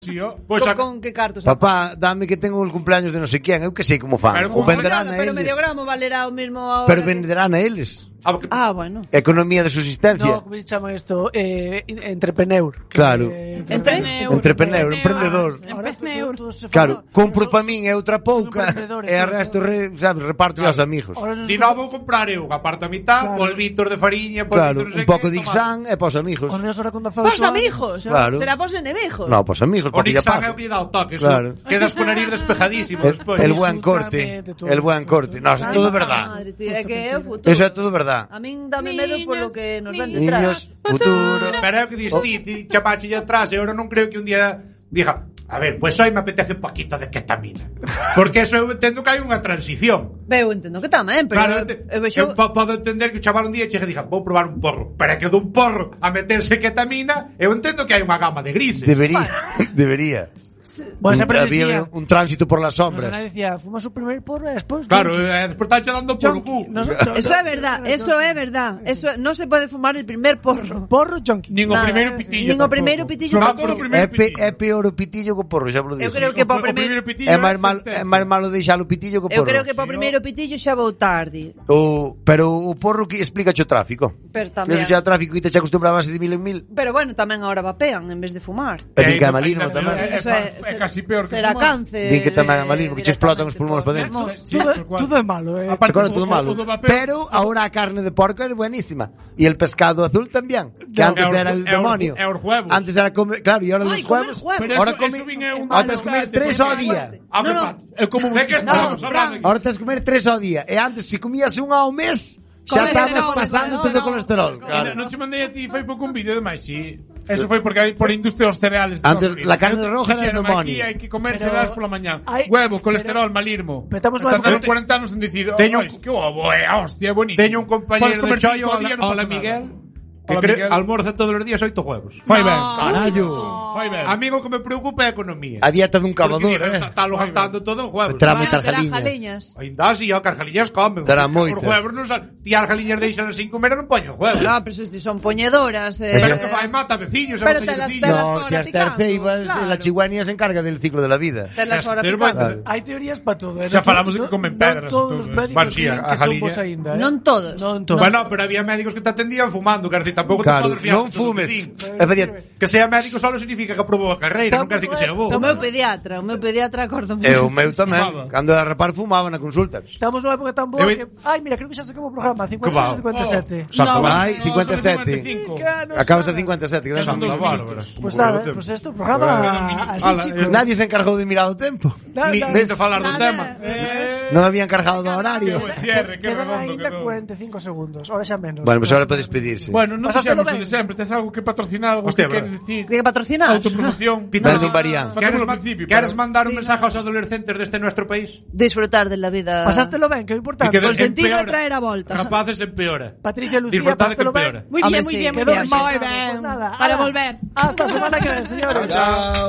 Pues con que cartos? Papá, dame que tengo el cumpleaños de no sé quién. Eu que sei como fan. O venderán a eles. Pero medio gramo valerá o mismo ahora. Pero venderán a eles. Bueno. Economía de subsistencia. No, como se chama isto? Entrepreneur. Claro. Entrepreneur, emprendedor. Claro, compro para min e outra pouca e a resto reparto aos amigos. Si non vou comprar eu, aparto a mitad, polvitos de fariña, claro, un pouco de Ixán e pos amigos. Pos amigos? Claro. Será pos enemigos? No, pos amigos. O Ixán é o que lle dá o toque. Quedas con nariz despejadísimo despois. El buen corte. No, é todo verdad. É que é o futuro. Eso é todo verdad. A min dame medo polo que nos ven detrás. Niños, futuro. Pero é o que dis ti chapache atrás e ahora non creo que un día diga, a ver, pues hoy me apetece un poquito de ketamina. Porque eso eu entendo que hai unha transición. Eu entendo que tamén, pero claro, eu podo entender que o chaval un día chegue e diga, vou probar un porro, pero é que dun porro a meterse ketamina, eu entendo que hai unha gama de grises. Debería. Bueno, había un tránsito por las sombras. Decía, fumas o primer porro e despois. Claro, despois está dando por o cu. Eso é verdad, Eso non se pode fumar el primer porro. Porro junkie. Nin o primeiro pitillo. Nin o primeiro pitillo. É peor o pitillo que o porro, xa vos digo. Eu creo que para o primeiro pitillo é máis malo deixar o pitillo que o porro. Eu creo que para o primeiro pitillo xa vou tarde. Pero o porro que explica o tráfico. Pero tamén. Eso xa o tráfico que te acostumbrabas de mil en mil. Pero bueno, tamén agora vapean en vez de fumar. E din que é malísimo tamén. É casi peor que será cáncer. Din que tamén é malísimo, que che explotan os pulmóns para dentro. Todo é malo, Todo malo. Pero ahora a carne de porco é buenísima. E el pescado azul tamén. Que antes era el demonio. Antes era comer, claro, e ahora los huevos. Ahora tens que comer 3 ao día. É como que estamos hablando. Ahora tens que comer 3 ao día. E antes, se comías un ao mes, xa estabas pasando todo o colesterol. Non te mandei a ti, foi pouco un vídeo demais, si. Eso foi porque por a industria dos cereales. Antes la carne roja era el demonio. Aquí hai que comer cereales pola mañá. Huevo, colesterol, malirmo. Estamos 40 anos en dicir, que ovo é, hostia, buenísimo. Teño un compañero de chollo, hola Miguel, que almorza todos os días 8 huevos. Fai ben, carallo. Amigo, que me preocupa é a economía. A dieta dun cavador, Está lo gastando todo en huevos. Terá moitas galiñas. Ainda así, as galiñas comen. Terá moitas. Os huevos non son. Ti as galiñas deixan sin comer non poñen huevos. No, pero se son poñedoras. Pero que fai mata veciños. Pero te las no, si as terceivas, la chigüeña se encarga del ciclo de la vida. Te las fora picando. Hai teorías para todo. Xa falamos de que comen pedras. Todos os médicos que son vos aínda. Non todos. Bueno, pero había médicos que te atendían fumando. Quer decir, tampouco te podes fiar. Non fumes. Que sea médico solo significa que aprobou a carreira, non quer decir que sea bo. O meu pediatra acórdome. E o meu tamén. Cando era rapar fumaba na consulta. Estamos nunha época tan boa que... Ai, mira, creo que xa se acabou o programa. 57. Ai, 57. Acabas a 57. Pues nada, pues esto, programa así, chicos. Nadie se encargou de mirar o tempo. Ni de falar do tema. Non habían cargado do horario. Quedan ainda 45 segundos. Ahora xa menos. Bueno, pues ahora para despedirse. Bueno, non deixamos o de sempre. Tens algo que patrocinar, algo que queres dicir. Que patrocinar? Autopromoción. Dale un variante. Queres mandar un mensaje aos adolescentes deste nuestro país? Disfrutar de la vida. Pasástelo ben, que é importante. Con sentido de traer a volta. Rapaces empeora. Patricia Lucía, pasástelo ben. Muy bien. Para volver. Hasta a semana que ven, señores. Chao.